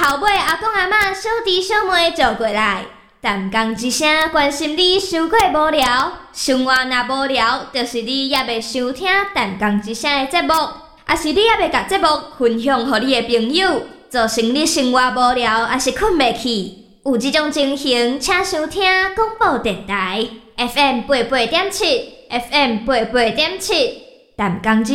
后尾阿公阿嬷、小弟小妹照过来，淡讲一声关心你伤过无聊，生活若无聊，就是你也袂想听淡讲一声的节目，也是你也袂甲节目分享予你的朋友，造成你生活无聊，也是困袂去。有这种情形，请收听广播电台 FM 88.7 FM 88.7，淡讲之